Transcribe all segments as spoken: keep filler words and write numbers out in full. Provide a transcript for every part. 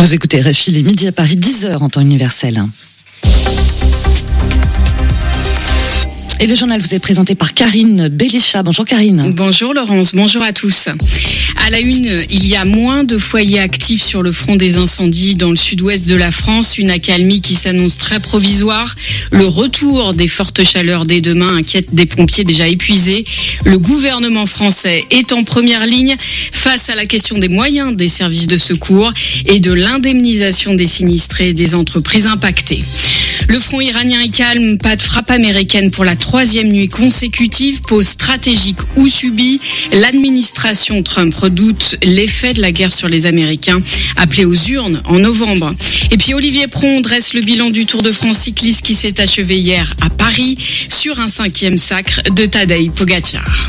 Vous écoutez R F I, les midi à Paris, dix heures en temps universel. Et le journal vous est présenté par Karine Bélichat. Bonjour Karine. Bonjour Laurence, bonjour à tous. À la une, il y a moins de foyers actifs sur le front des incendies dans le sud-ouest de la France. Une accalmie qui s'annonce très provisoire. Le retour des fortes chaleurs dès demain inquiète des pompiers déjà épuisés. Le gouvernement français est en première ligne face à la question des moyens des services de secours et de l'indemnisation des sinistrés et des entreprises impactées. Le front iranien est calme, pas de frappe américaine pour la troisième nuit consécutive. Pause stratégique ou subie, l'administration Trump redoute l'effet de la guerre sur les Américains, appelé aux urnes en novembre. Et puis Olivier Pron dresse le bilan du Tour de France cycliste qui s'est achevé hier à Paris sur un cinquième sacre de Tadej Pogačar.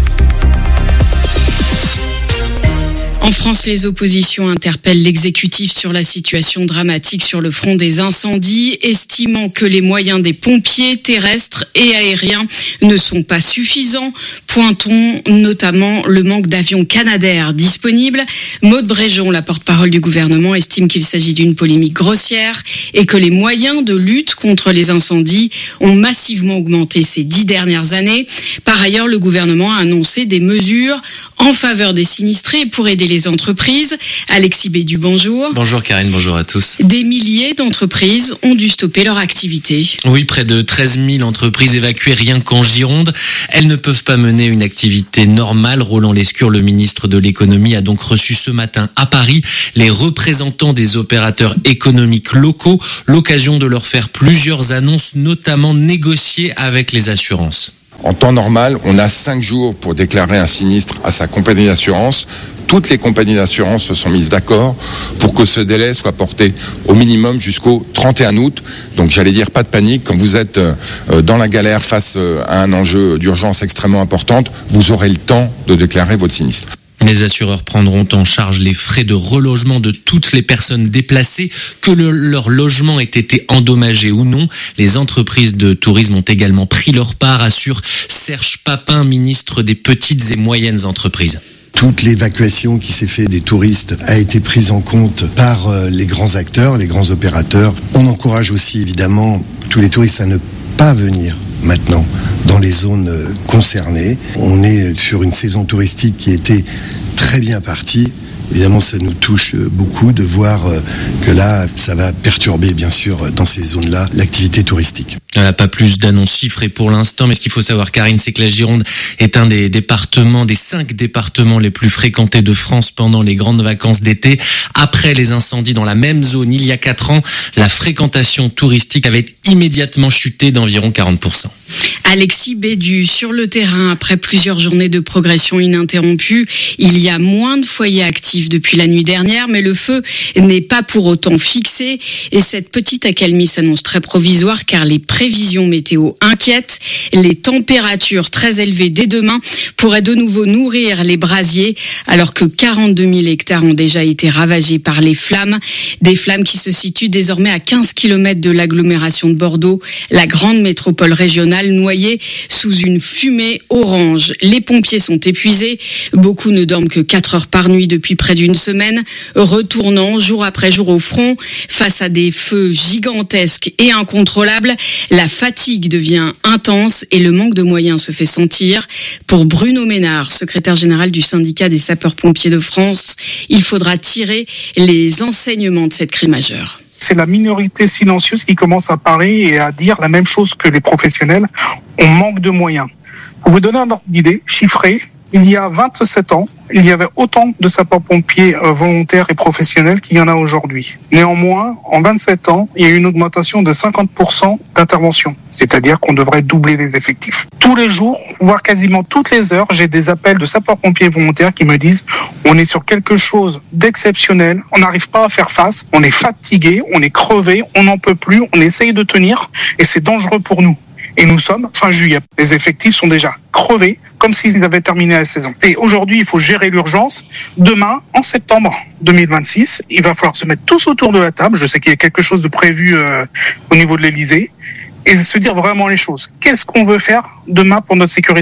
En France, les oppositions interpellent l'exécutif sur la situation dramatique sur le front des incendies, estimant que les moyens des pompiers terrestres et aériens ne sont pas suffisants. Pointons notamment le manque d'avions Canadair disponibles. Maude Bréjon, la porte-parole du gouvernement, estime qu'il s'agit d'une polémique grossière et que les moyens de lutte contre les incendies ont massivement augmenté ces dix dernières années. Par ailleurs, le gouvernement a annoncé des mesures en faveur des sinistrés pour aider les entreprises. Alexis Bédu, bonjour. Bonjour Karine, bonjour à tous. Des milliers d'entreprises ont dû stopper leur activité. Oui, près de treize mille entreprises évacuées rien qu'en Gironde. Elles ne peuvent pas mener une activité normale. Roland Lescure, le ministre de l'économie, a donc reçu ce matin à Paris les représentants des opérateurs économiques locaux. L'occasion de leur faire plusieurs annonces, notamment négocier avec les assurances. En temps normal, on a cinq jours pour déclarer un sinistre à sa compagnie d'assurance. Toutes les compagnies d'assurance se sont mises d'accord pour que ce délai soit porté au minimum jusqu'au trente et un août. Donc j'allais dire pas de panique. Quand vous êtes dans la galère face à un enjeu d'urgence extrêmement importante, vous aurez le temps de déclarer votre sinistre. Les assureurs prendront en charge les frais de relogement de toutes les personnes déplacées, que le, leur logement ait été endommagé ou non. Les entreprises de tourisme ont également pris leur part, assure Serge Papin, ministre des petites et moyennes entreprises. Toute l'évacuation qui s'est faite des touristes a été prise en compte par les grands acteurs, les grands opérateurs. On encourage aussi évidemment tous les touristes à ne pas venir maintenant dans les zones concernées. On est sur une saison touristique qui était très bien partie. Évidemment, ça nous touche beaucoup de voir que là, ça va perturber, bien sûr, dans ces zones-là, l'activité touristique. Voilà, pas plus d'annonces chiffrées pour l'instant, mais ce qu'il faut savoir, Karine, c'est que la Gironde est un des départements, des cinq départements les plus fréquentés de France pendant les grandes vacances d'été. Après les incendies dans la même zone, il y a quatre ans, la fréquentation touristique avait immédiatement chuté d'environ quarante pour cent. Alexis Bédu, sur le terrain, après plusieurs journées de progression ininterrompue, il y a moins de foyers actifs depuis la nuit dernière, mais le feu n'est pas pour autant fixé et cette petite accalmie s'annonce très provisoire car les prévisions météo inquiètent. Les températures très élevées dès demain pourraient de nouveau nourrir les brasiers alors que quarante-deux mille hectares ont déjà été ravagés par les flammes. Des flammes qui se situent désormais à quinze kilomètres de l'agglomération de Bordeaux, la grande métropole régionale noyée sous une fumée orange. Les pompiers sont épuisés. Beaucoup ne dorment que quatre heures par nuit depuis près d'une semaine, retournant jour après jour au front face à des feux gigantesques et incontrôlables. La fatigue devient intense et le manque de moyens se fait sentir. Pour Bruno Ménard, secrétaire général du syndicat des sapeurs-pompiers de France, il faudra tirer les enseignements de cette crise majeure. C'est la minorité silencieuse qui commence à parler et à dire la même chose que les professionnels. On manque de moyens. Pour vous donner un ordre d'idée chiffré, il y a vingt-sept ans, il y avait autant de sapeurs-pompiers volontaires et professionnels qu'il y en a aujourd'hui. Néanmoins, en vingt-sept ans, il y a eu une augmentation de cinquante pour cent d'intervention. C'est-à-dire qu'on devrait doubler les effectifs. Tous les jours, voire quasiment toutes les heures, j'ai des appels de sapeurs-pompiers volontaires qui me disent on est sur quelque chose d'exceptionnel, on n'arrive pas à faire face, on est fatigué, on est crevé, on n'en peut plus, on essaye de tenir et c'est dangereux pour nous. Et nous sommes fin juillet. Les effectifs sont déjà crevés, comme s'ils avaient terminé la saison. Et aujourd'hui, il faut gérer l'urgence. Demain, en septembre deux mille vingt-six, il va falloir se mettre tous autour de la table. Je sais qu'il y a quelque chose de prévu euh, au niveau de l'Élysée. Et se dire vraiment les choses. Qu'est-ce qu'on veut faire demain pour notre sécurité civile ?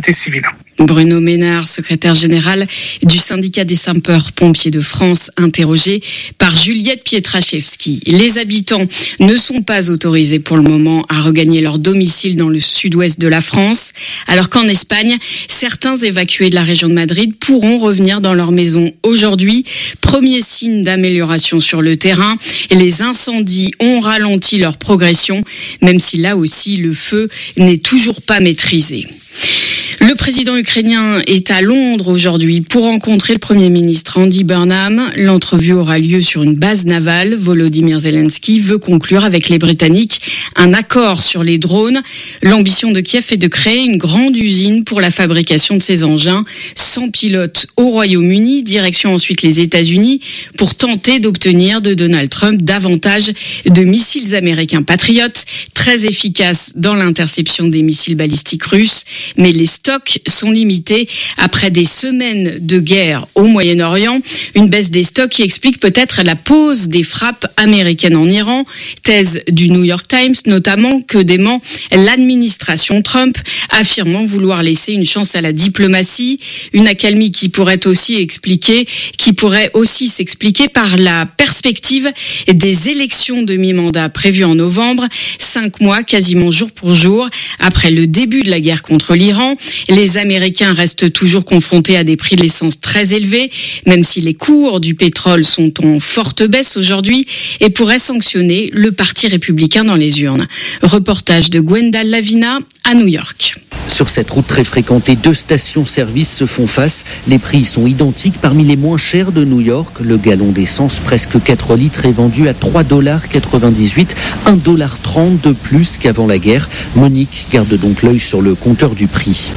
Bruno Ménard, secrétaire général du syndicat des sapeurs-pompiers de France, interrogé par Juliette Pietraszewski. Les habitants ne sont pas autorisés pour le moment à regagner leur domicile dans le sud-ouest de la France, alors qu'en Espagne, certains évacués de la région de Madrid pourront revenir dans leur maison aujourd'hui. Premier signe d'amélioration sur le terrain. Les incendies ont ralenti leur progression, même si là aussi le feu n'est toujours pas maîtrisé. Le président ukrainien est à Londres aujourd'hui pour rencontrer le Premier ministre Andy Burnham. L'entrevue aura lieu sur une base navale. Volodymyr Zelensky veut conclure avec les Britanniques un accord sur les drones. L'ambition de Kiev est de créer une grande usine pour la fabrication de ces engins sans pilote au Royaume-Uni, direction ensuite les États-Unis, pour tenter d'obtenir de Donald Trump davantage de missiles américains Patriot, très efficaces dans l'interception des missiles balistiques russes. Mais les stocks sont limités après des semaines de guerre au Moyen-Orient. Une baisse des stocks qui explique peut-être la pause des frappes américaines en Iran. Thèse du New York Times, notamment, que dément l'administration Trump, affirmant vouloir laisser une chance à la diplomatie. Une accalmie qui pourrait aussi expliquer, qui pourrait aussi s'expliquer par la perspective des élections de mi-mandat prévues en novembre, cinq mois quasiment jour pour jour après le début de la guerre contre l'Iran. Les Américains restent toujours confrontés à des prix de l'essence très élevés, même si les cours du pétrole sont en forte baisse aujourd'hui et pourraient sanctionner le Parti républicain dans les urnes. Reportage de Gwendal Lavina à New York. Sur cette route très fréquentée, deux stations-service se font face. Les prix sont identiques parmi les moins chers de New York. Le gallon d'essence, presque quatre litres, est vendu à trois dollars quatre-vingt-dix-huit, un dollar trente de plus qu'avant la guerre. Monique garde donc l'œil sur le compteur du prix.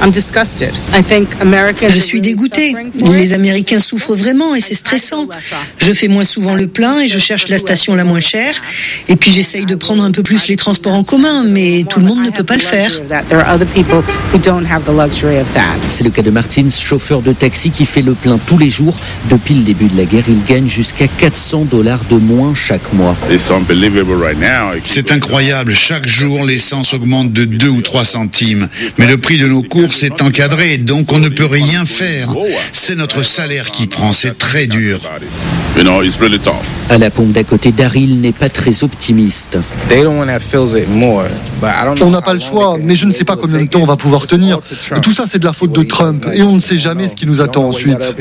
Je suis dégoûtée. Les Américains souffrent vraiment et c'est stressant. Je fais moins souvent le plein et je cherche la station la moins chère. Et puis j'essaye de prendre un peu plus les transports en commun, mais tout le monde ne peut pas le faire. C'est le cas de Martins, chauffeur de taxi qui fait le plein tous les jours. Depuis le début de la guerre, il gagne jusqu'à quatre cents dollars de moins chaque mois. C'est incroyable. Chaque jour, l'essence augmente de deux ou trois centimes. Mais le prix de nos courses est encadré, donc on ne peut rien faire. C'est notre salaire qui prend. C'est très dur. À la pompe d'à côté, Daryl n'est pas très optimiste. On n'a pas le choix, mais je ne sais pas combien de temps on va pouvoir tenir. Tout ça, c'est de la faute de Trump et on ne sait jamais ce qui nous attend ensuite.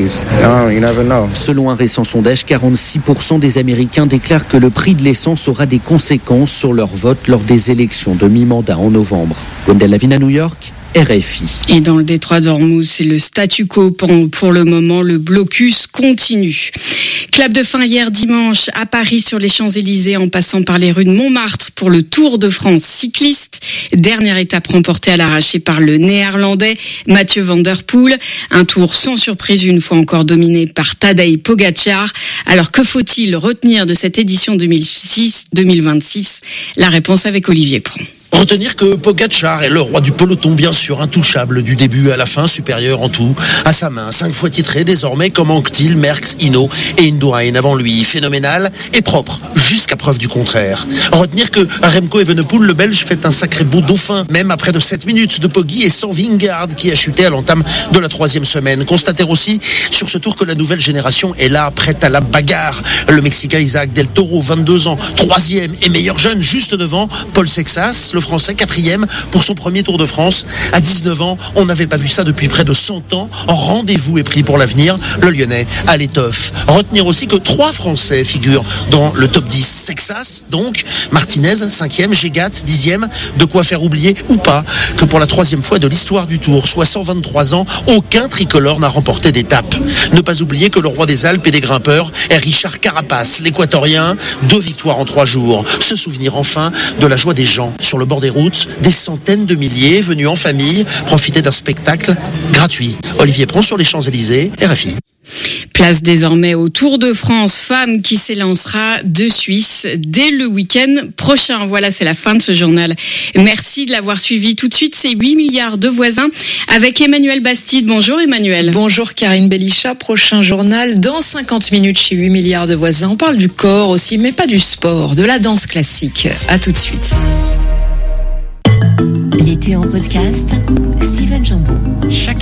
Selon un récent sondage, quarante-six pour cent des Américains déclarent que le prix de l'essence aura des conséquences sur leur vote lors des élections de mi-mandat en novembre. Gwendal Lavina, New York. R F I. Et dans le détroit d'Ormuz, c'est le statu quo pour, pour le moment. Le blocus continue. Clap de fin hier dimanche à Paris sur les Champs-Élysées en passant par les rues de Montmartre pour le Tour de France cycliste. Dernière étape remportée à l'arraché par le néerlandais Mathieu van der Poel. Un tour sans surprise une fois encore dominé par Tadej Pogačar. Alors que faut-il retenir de cette édition deux mille six deux mille vingt-six? La réponse avec Olivier Pron. Retenir que Pogačar est le roi du peloton, bien sûr, intouchable du début à la fin, supérieur en tout à sa main. Cinq fois titré désormais, comme Anctil, Merckx, Hinault et Indurain avant lui. Phénoménal et propre, jusqu'à preuve du contraire. Retenir que Remco Evenepoel, le Belge, fait un sacré beau dauphin, même après de sept minutes de Poggi et sans Vingegaard qui a chuté à l'entame de la troisième semaine. Constater aussi sur ce tour que la nouvelle génération est là, prête à la bagarre. Le Mexicain Isaac Del Toro, vingt-deux ans, troisième et meilleur jeune, juste devant Paul Sexas, le Français, quatrième pour son premier Tour de France. À dix-neuf ans, on n'avait pas vu ça depuis près de cent ans. Rendez-vous est pris pour l'avenir. Le Lyonnais à l'étoffe. Retenir aussi que trois Français figurent dans le top dix. Sexas, donc, Martinez, cinquième, Gégat, dixième. De quoi faire oublier ou pas que pour la troisième fois de l'histoire du Tour, soit cent vingt-trois ans, aucun tricolore n'a remporté d'étape. Ne pas oublier que le roi des Alpes et des grimpeurs est Richard Carapace, l'équatorien. Deux victoires en trois jours. Se souvenir enfin de la joie des gens sur le bord des routes, des centaines de milliers venus en famille profiter d'un spectacle gratuit. Olivier Pron sur les Champs-Élysées, R F I. Place désormais au Tour de France femme qui s'élancera de Suisse dès le week-end prochain. Voilà, c'est la fin de ce journal. Merci de l'avoir suivi. Tout de suite, c'est huit milliards de voisins avec Emmanuel Bastide. Bonjour Emmanuel. Bonjour Karine Belichat. Prochain journal dans cinquante minutes chez huit milliards de voisins. On parle du corps aussi, mais pas du sport, de la danse classique. À tout de suite. L'été en podcast, Steven Jambon. Chaque